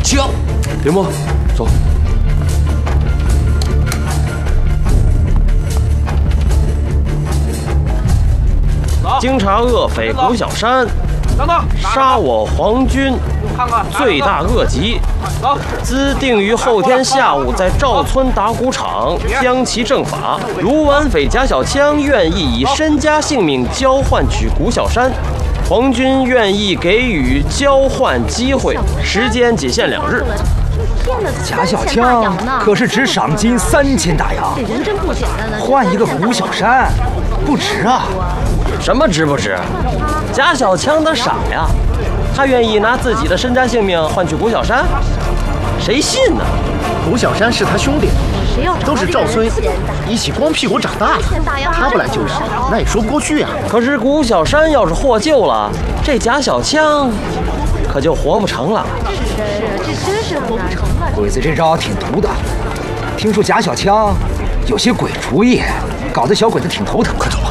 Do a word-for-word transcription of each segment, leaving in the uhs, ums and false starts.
枪。林墨，走。 经查恶匪谷小山，杀我皇军，罪大恶极。兹定于后天下午在赵村打谷场将其正法。如顽匪贾小枪愿意以身家性命交换取谷小山，皇军愿意给予交换机会，时间仅限两日。 贾小枪可是值赏金三千大洋， 这人真不简单了。 换一个谷小山，不值啊！ 什么值不值？贾小枪他傻呀，他愿意拿自己的身家性命换取谷小山，谁信呢？ 谷小山是他兄弟，都是赵村一起光屁股长大的，他不来救人，那也说不过去啊。 可是谷小山要是获救了，这贾小枪可就活不成了。 是是，这真是活不成了。 鬼子这招挺毒的，听说贾小枪有些鬼主意，搞得小鬼子挺头疼。快走吧。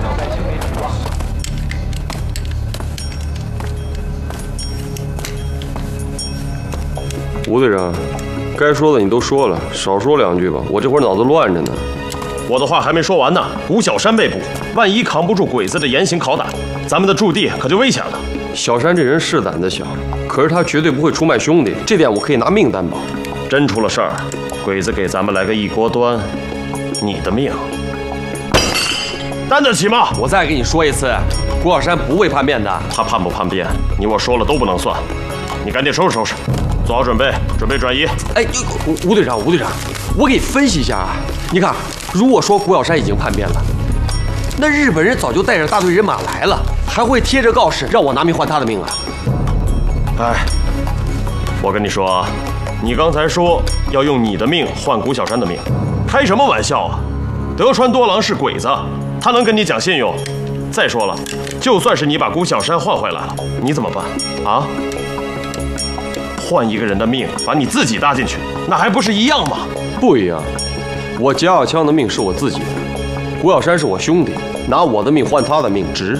吴队长，该说的你都说了，少说两句吧，我这会儿脑子乱着呢。 我的话还没说完呢。谷小山被捕，万一扛不住鬼子的严刑拷打，咱们的驻地可就危险了。 小山这人是胆子小，可是他绝对不会出卖兄弟，这点我可以拿命担保。 真出了事儿，鬼子给咱们来个一锅端，你的命担得起吗？ 我再给你说一次，谷小山不会叛变的。 他叛不叛变，你我说了都不能算。你赶紧收拾收拾，做好准备，准备转移。 哎，吴队长，吴队长，我给你分析一下啊。你看，如果说谷小山已经叛变了，那日本人早就带着大队人马来了，还会贴着告示让我拿命换他的命啊？ 哎，我跟你说啊，你刚才说要用你的命换谷小山的命，开什么玩笑啊？德川多郎是鬼子，他能跟你讲信用？再说了，就算是你把谷小山换回来了，你怎么办啊？换一个人的命，把你自己搭进去，那还不是一样吗？ 不一样，我贾小枪的命是我自己的，谷小山是我兄弟，拿我的命换他的命值。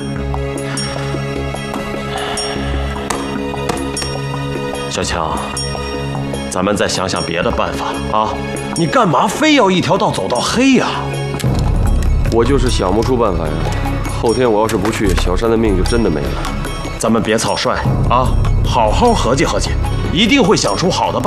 小强，咱们再想想别的办法啊！你干嘛非要一条道走到黑呀？ 我就是想不出办法呀。后天我要是不去，小山的命就真的没了。 咱们别草率啊，好好合计合计，一定会想出好的办法。